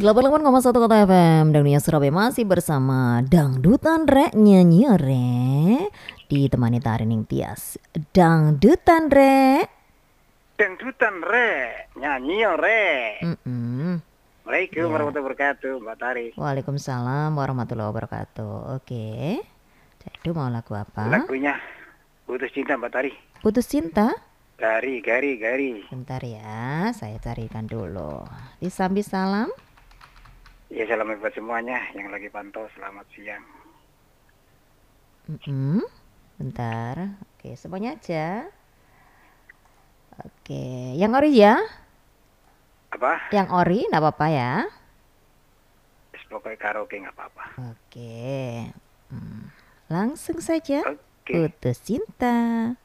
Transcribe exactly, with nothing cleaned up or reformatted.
delapan puluh delapan koma satu Kota F M Dangdunia Surabaya masih bersama Dangdutan Rek nyanyi re ditemani Tarining Tias. Dangdutan Rek. Dangdutan re nyanyi re. Mm-mm. Assalamualaikum Ya. warahmatullahi wabarakatuh, Mbak Tari. Waalaikumsalam warahmatullahi wabarakatuh. Oke. Jadi mau lagu apa? Lagunya Putus Cinta, Mbak Tari. Putus Cinta. Gari, gari, gari. Bentar ya, saya carikan dulu. Disambi salam. Ya, salam buat semuanya yang lagi pantau. Selamat siang. Mm-mm. Bentar. Oke, semuanya aja. Oke, yang ori ya? Apa? Yang ori, nggak apa-apa ya? Pokoknya karaoke nggak apa-apa. Oke, hmm. langsung saja. Oke. Putus Cinta.